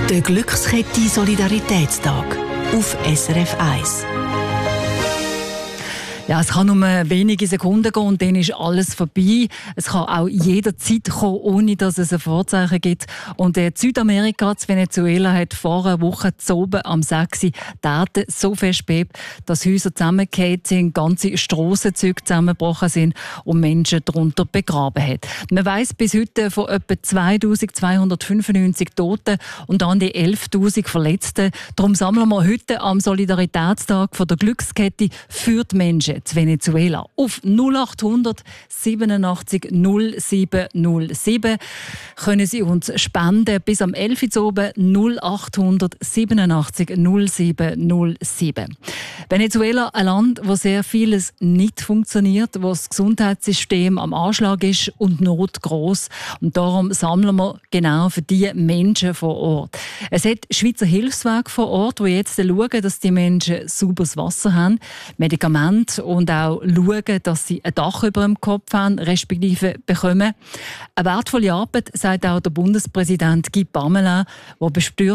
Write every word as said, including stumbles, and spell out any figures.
Der Glückskette Solidaritätstag auf S R F eins. Ja, es kann nur wenige Sekunden gehen und dann ist alles vorbei. Es kann auch jederzeit kommen, ohne dass es ein Vorzeichen gibt. Und in Südamerika, in Venezuela, hat vor einer Woche zu oben am sechs Uhr die Erde so fest bebt, dass Häuser zusammengefallen sind, ganze Strassenzüge zusammengebrochen sind und Menschen darunter begraben hat. Man weiss bis heute von etwa zweitausendzweihundertfünfundneunzig Toten und an die elftausend Verletzten. Darum sammeln wir heute am Solidaritätstag von der Glückskette für die Menschen zu Venezuela auf null achthundert siebenundachtzig null sieben null sieben können Sie uns spenden bis am elf Uhr oben null achthundert siebenundachtzig null sieben null sieben. Venezuela, ein Land, wo sehr vieles nicht funktioniert, wo das Gesundheitssystem am Anschlag ist und Not gross. Und darum sammeln wir genau für die Menschen vor Ort. Es hat Schweizer Hilfswerke vor Ort, die jetzt schauen, dass die Menschen sauberes Wasser haben, Medikamente und auch schauen, dass sie ein Dach über dem Kopf haben, respektive bekommen. Eine wertvolle Arbeit, sagt auch der Bundespräsident Guy Parmelin, der bespürt,